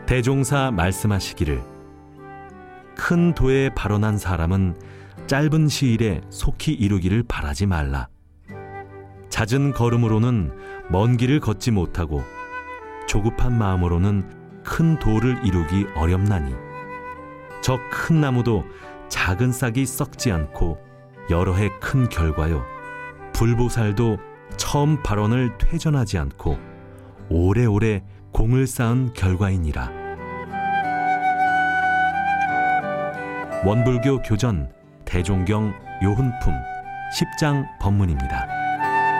대종사 말씀하시기를 큰 도에 발언한 사람은 짧은 시일에 속히 이루기를 바라지 말라. 잦은 걸음으로는 먼 길을 걷지 못하고 조급한 마음으로는 큰 도를 이루기 어렵나니 저 큰 나무도 작은 싹이 썩지 않고 여러 해 큰 결과요 불보살도 처음 발언을 퇴전하지 않고 오래오래 공을 쌓은 결과이니라. 원불교 교전 대종경 요훈품 10장 법문입니다.